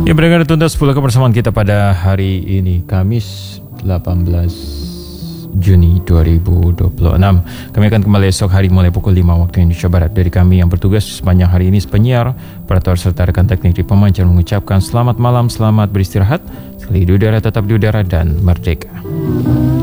Ya, pendengar, tuntas pula kebersamaan kita pada hari ini, Kamis 18 Juni 2026. Kami akan kembali esok hari mulai pukul 5 waktu Indonesia Barat. Dari kami yang bertugas sepanjang hari ini, penyiar, operator serta rekan teknik di pemancar mengucapkan selamat malam, selamat beristirahat, sekali di udara tetap di udara dan merdeka.